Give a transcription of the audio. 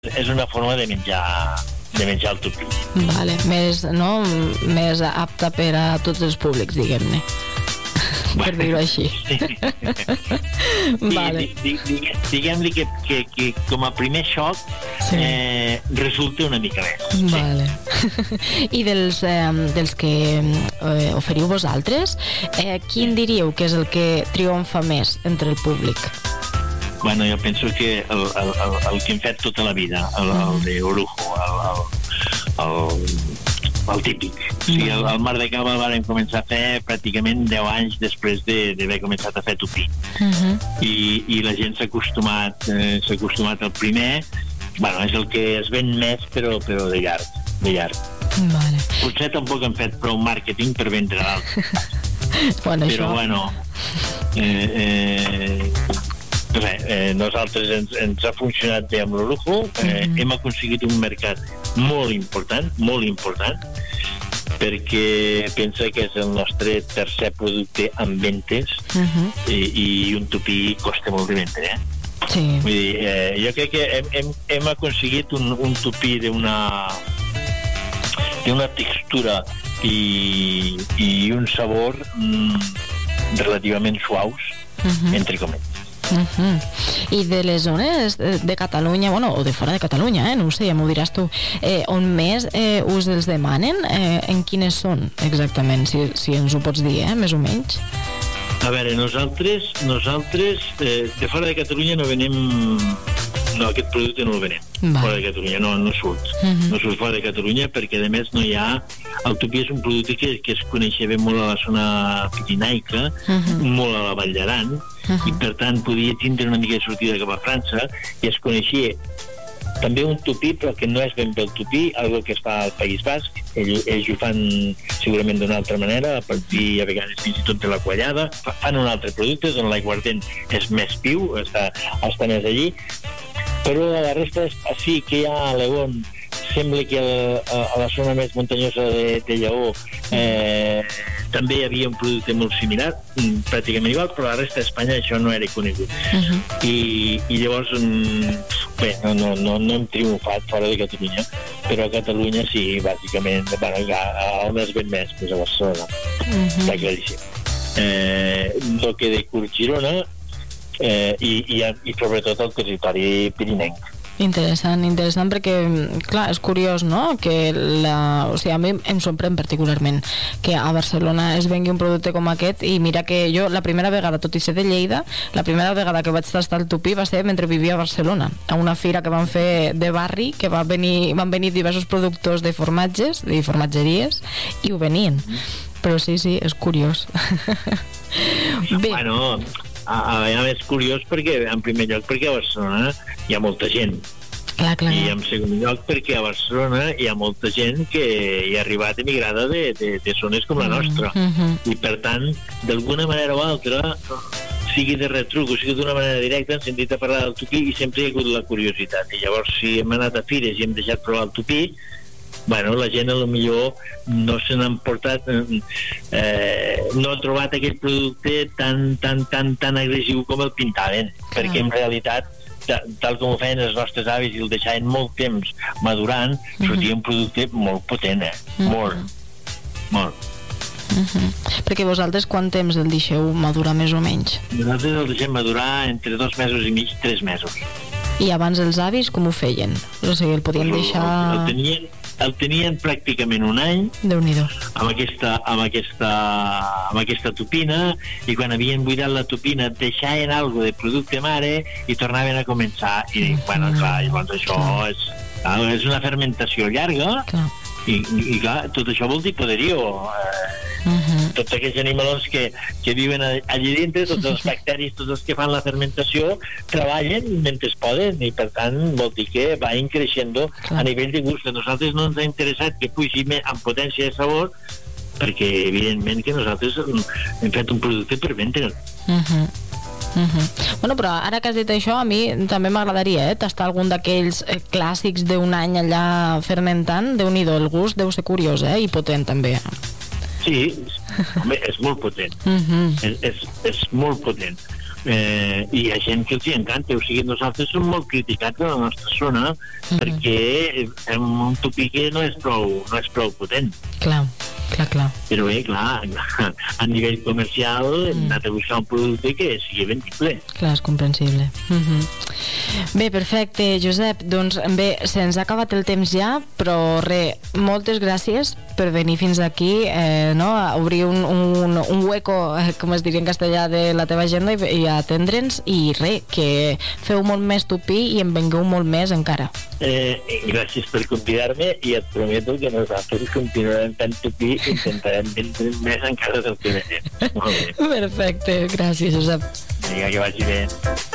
és una forma de menjar el tupí. Vale, més apta per a tots els públics, diguem-ne. Per dir-ho així. Vale. Diguem-li que com a primer xoc resulta una mica més. Vale. I dels que oferiu vosaltres, quin diríeu que és el que triomfa més entre el públic? Bueno, jo penso que el que hem fet tota la vida, el de Orujo, el típic. O sigui, el Mar de Cava el vam començar a fer pràcticament 10 anys després d'haver començat a fer tupí. I la gent s'ha acostumat al primer. Bueno, és el que es ven més, però de llarg. Vale. Potser tampoc hem fet prou màrqueting per vendre l'altre. Però bueno... nosaltres ens ha funcionat bé amb l'Orujo. Hem aconseguit un mercat molt important, perquè pensa que és el nostre tercer producte en ventes i un tupí costa molt de vendre, Sí. Vull dir, jo crec que hem aconseguit un tupí d'una textura i un sabor relativament suaus, entre cometes. I de les zones de Catalunya, o de fora de Catalunya, no ho sé, ja m'ho diràs tu, on més us els demanen, en quines són exactament, si ens ho pots dir, més o menys? A veure, nosaltres de fora de Catalunya no venem... No, aquest producte no el venem fora de Catalunya, no surt. No surt fora de Catalunya perquè, a més, no hi ha... El tupí és un producte que es coneixia bé molt a la zona pirinaica, molt a la Vall d'Aran, i per tant podia tindre una mica de sortida cap a França, i es coneixia també un tupí, però que no és ben bé el tupí, algo que es fa al País Basc. Ells ho fan segurament d'una altra manera, a partir a vegades fins i tot de la quallada, fan un altre producte on l'aiguardent és més piu, està més allí, però a la resta sí que hi ha a León, sembla que a la zona més muntanyosa de Lleó també hi havia un producte molt similar, pràcticament igual, però a la resta d'Espanya això no era conegut. I llavors bé, no hem triomfat fora de Catalunya, però a Catalunya sí, bàsicament, on es ven més, és a Barcelona, està claríssim. El que de Curt Girona i sobretot el territori pirinenc. Interessant, perquè, clar, és curiós, no?, que o sigui, a mi em sorprèn particularment que a Barcelona es vengui un producte com aquest, i mira que jo la primera vegada, tot i ser de Lleida, la primera vegada que vaig tastar el tupí va ser mentre vivia a Barcelona, a una fira que van fer de barri, que van venir diversos productors de formatges, de formatgeries, i ho venien. Però sí, és curiós. Bé. Bueno... A més, curiós perquè, en primer lloc, perquè a Barcelona hi ha molta gent. Clar. I en segon lloc perquè a Barcelona hi ha molta gent que hi ha arribat emigrada de zones com la nostra. I per tant, d'alguna manera o altra, sigui de retruc o sigui d'una manera directa, hem sentit a parlar del tupí i sempre hi ha hagut la curiositat. I llavors, si hem anat a fires i hem deixat provar el tupí, bueno, la gent a lo millor no se n'han portat, no ha trobat aquest producte tan agressiu com el pintaven, perquè en realitat, tal com ho feien els nostres avis i el deixaven molt temps madurant, sortia un producte molt potent, molt. Perquè vosaltres quant temps el deixeu madurar més o menys? Nosaltres el deixem madurar entre 2 mesos i mig, 3 mesos. I abans els avis com ho feien? O sigui, el podien deixar... El tenien pràcticament un any. Déu-n'hi-do. Amb aquesta tupina, i quan havien buidat la tupina deixaven alguna de producte mare i tornaven a començar. I bueno, clar, llavors això és una fermentació llarga. I clar, tot això vol dir poderío. Tots aquells animalons que viven allí dintre, tots els bacteris, tots els que fan la fermentació, treballen mentre es poden, i per tant vol dir que va creixent a nivell de gust. A nosaltres no ens ha interessat que pugi amb potència de sabor, perquè evidentment que nosaltres hem fet un producte per vendre'l. Bueno, però ara que has dit això, a mi també m'agradaria tastar algun d'aquells clàssics d'un any allà fermentant. Déu-n'hi-do, el gust deu ser curiós, i potent també. Sí, home, és molt potent. És molt potent. i hi ha gent que els hi encanta. O sigui, nosaltres som molt criticats a la nostra zona perquè és un tupí que no és prou potent. Clar. Però bé, clar, a nivell comercial hem anat a buscar un producte que sigui vendible. Clar, és comprensible. Bé, perfecte, Josep. Doncs bé, se'ns ha acabat el temps ja, però moltes gràcies per venir fins aquí, a obrir un hueco, com es diria en castellà, de la teva agenda i atendre'ns, i que feu molt més tupí i en vengueu molt més encara. Gràcies per convidar-me i et prometo que nosaltres continuarem fent tupí i intentarem vendre més encara del que venem. Molt bé. Perfecte, gràcies, Josep. Vinga, que vagi bé.